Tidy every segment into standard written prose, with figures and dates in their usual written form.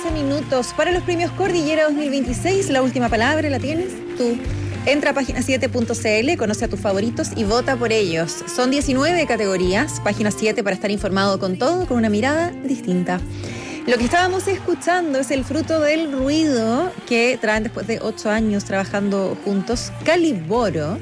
13 minutos para los premios Cordillera 2026. La última palabra la tienes tú. Entra a página7.cl, conoce a tus favoritos y vota por ellos. Son 19 categorías, página 7 para estar informado con todo, con una mirada distinta. Lo que estábamos escuchando es el fruto del ruido que traen después de 8 años trabajando juntos, Caliboro.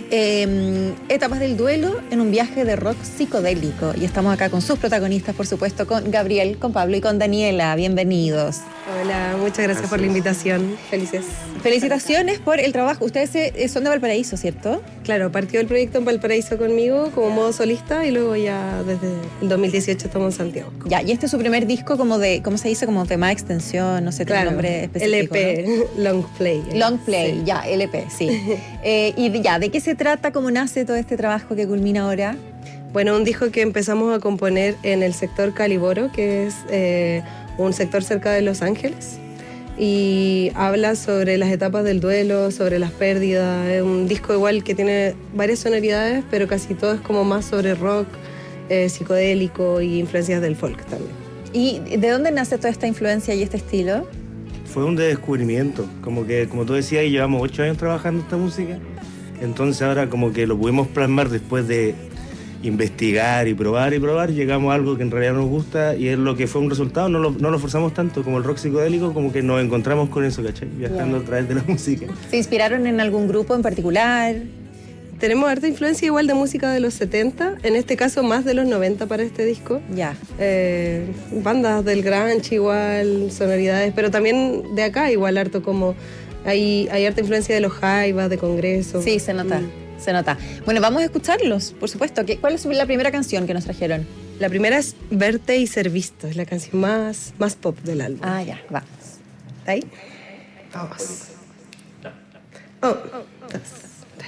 Etapas del duelo en un viaje de rock psicodélico. Y estamos acá con sus protagonistas, por supuesto, con Gabriel, con Pablo y con Daniela. Bienvenidos. Hola, muchas gracias por la invitación. Felices. Felicitaciones por el trabajo. Ustedes son de Valparaíso, ¿cierto? Claro, partió el proyecto en Valparaíso conmigo como modo solista y luego ya desde el 2018 estamos en Santiago. Ya, y este es su primer disco como de, ¿cómo se dice? Como tema de extensión, no sé, tiene nombre específico. LP, ¿no? Long Play. Long Play, sí. ya, LP, sí. Y ya, ¿de qué se trata? ¿Cómo nace todo este trabajo que culmina ahora? Bueno, un disco que empezamos a componer en el sector Caliboro, que es un sector cerca de Los Ángeles, y habla sobre las etapas del duelo, sobre las pérdidas. Es un disco igual que tiene varias sonoridades, pero casi todo es como más sobre rock, psicodélico y influencias del folk también. ¿Y de dónde nace toda esta influencia y este estilo? Fue un descubrimiento, como tú decías, y llevamos 8 años trabajando esta música, entonces ahora como que lo pudimos plasmar después de investigar y probar, llegamos a algo que en realidad nos gusta y es lo que fue un resultado, no lo forzamos tanto como el rock psicodélico, como que nos encontramos con eso, ¿cachai? Viajando a través de la música. ¿Se inspiraron en algún grupo en particular? Tenemos harta influencia igual de música de los 70, en este caso más de los 90 para este disco. Ya. Bandas del grunge igual, sonoridades, pero también de acá igual harto como hay harta influencia de los jaivas, de Congreso. Sí, se nota. Se nota. Bueno, vamos a escucharlos, por supuesto. ¿Cuál es la primera canción que nos trajeron? La primera es Verte y Ser Visto, es la canción más pop del álbum. Ah, ya, vamos. ¿Está ahí? Vamos. Oh.